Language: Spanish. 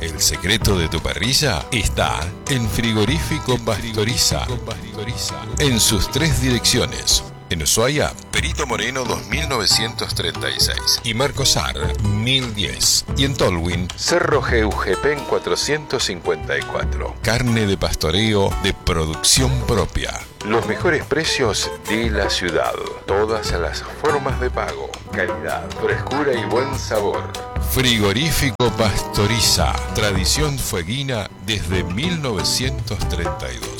El secreto de tu parrilla está en Frigorífico Pastoriza. En sus 3 direcciones. En Ushuaia, Perito Moreno 2936 y Marcosar 1010. Y en Tolwyn, Cerro Geujepen 454. Carne de pastoreo de producción propia. Los mejores precios de la ciudad. Todas las formas de pago. Calidad, frescura y buen sabor. Frigorífico Pastoriza. Tradición fueguina desde 1932.